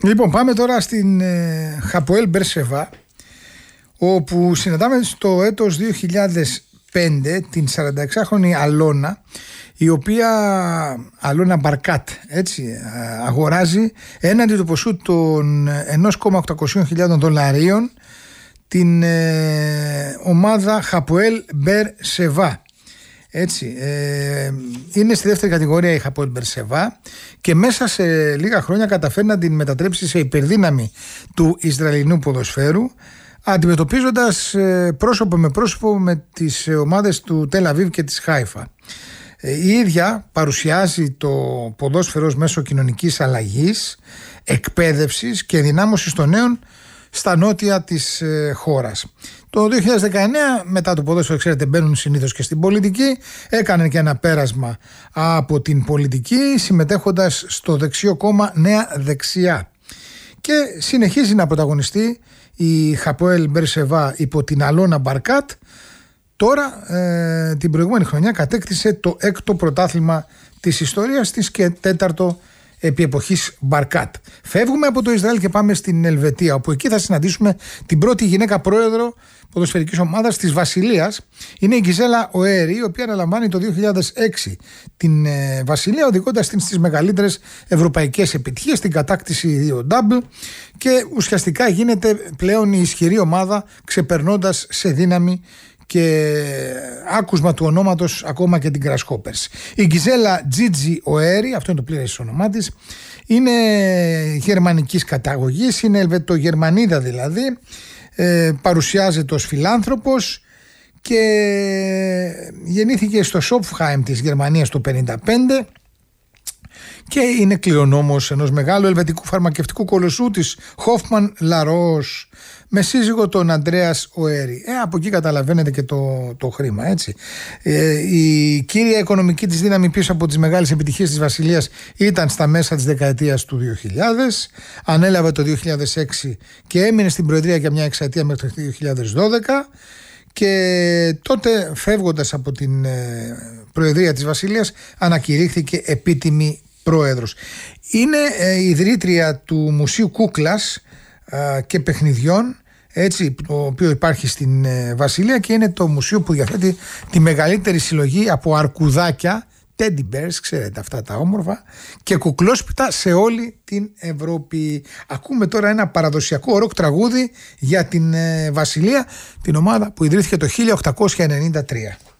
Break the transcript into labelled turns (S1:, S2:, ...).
S1: Λοιπόν, πάμε τώρα στην Χαποέλ Μπερσεβά, όπου συναντάμε στο έτος 2005 την 46χρονη Αλώνα, η οποία, Αλώνα Μπαρκάτ, έτσι, αγοράζει έναντι του ποσού των 1.800.000 δολαρίων την ομάδα Χαποέλ Μπερσεβά. Έτσι, είναι στη δεύτερη κατηγορία η Χαποέλ Μπερσεβά και μέσα σε λίγα χρόνια καταφέρει να την μετατρέψει σε υπερδύναμη του Ισραηλινού ποδοσφαίρου, αντιμετωπίζοντας πρόσωπο με πρόσωπο με τις ομάδες του Τελ Αβίβ και της Χάιφα. Η ίδια παρουσιάζει το ποδόσφαιρο μέσω κοινωνικής αλλαγής, εκπαίδευσης και ενδυνάμωσης των νέων στα νότια της χώρας. Το 2019, μετά το ποδόσφαιρο, ξέρετε, μπαίνουν συνήθως και στην πολιτική. Έκανε και ένα πέρασμα από την πολιτική, συμμετέχοντας στο δεξιό κόμμα Νέα Δεξιά. Και συνεχίζει να πρωταγωνιστεί η Χαποέλ Μπερσεβά υπό την Αλώνα Μπαρκάτ. Τώρα, την προηγούμενη χρονιά, κατέκτησε το 6ο πρωτάθλημα της ιστορίας της και 4ο επί εποχής Μπαρκάτ. Φεύγουμε από το Ισραήλ και πάμε στην Ελβετία, όπου εκεί θα συναντήσουμε την πρώτη γυναίκα πρόεδρο ποδοσφαιρικής ομάδας της Βασιλείας. Είναι η Γκιζέλα Οέρη, η οποία αναλαμβάνει το 2006 την Βασιλεία, οδηγώντας την στις μεγαλύτερες ευρωπαϊκές επιτυχίες, την κατάκτηση 2 double, και ουσιαστικά γίνεται πλέον η ισχυρή ομάδα, ξεπερνώντας σε δύναμη και άκουσμα του ονόματος ακόμα και την Grasshoppers. Η Γκιζέλα Τζίτζι Οέρη, αυτό είναι το πλήρες όνομά της, είναι γερμανικής καταγωγής, είναι Ελβετογερμανίδα δηλαδή, παρουσιάζεται ως φιλάνθρωπος και γεννήθηκε στο Σόπφχάιμ της Γερμανίας το 1955 και είναι κληρονόμος ενός μεγάλου ελβετικού φαρμακευτικού κολοσσού της Hoffmann La Roche, με σύζυγο τον Αντρέας Οέρη. Από εκεί καταλαβαίνετε και το χρήμα, έτσι. Η κύρια οικονομική της δύναμη πίσω από τις μεγάλες επιτυχίες της Βασιλείας ήταν στα μέσα της δεκαετίας του 2000. Ανέλαβε το 2006 και έμεινε στην Προεδρία για μια εξαετία μέχρι το 2012. Και τότε, φεύγοντας από την Προεδρία της Βασιλείας, ανακηρύχθηκε επίτιμη πρόεδρος. Είναι ιδρύτρια του Μουσείου Κούκλας και Παιχνιδιών, έτσι, το οποίο υπάρχει στην Βασιλεία, και είναι το μουσείο που διαθέτει τη μεγαλύτερη συλλογή από αρκουδάκια, teddy bears, ξέρετε αυτά τα όμορφα, και κουκλόσπιτα σε όλη την Ευρώπη. Ακούμε τώρα ένα παραδοσιακό ροκ τραγούδι για την Βασιλεία, την ομάδα που ιδρύθηκε το 1893.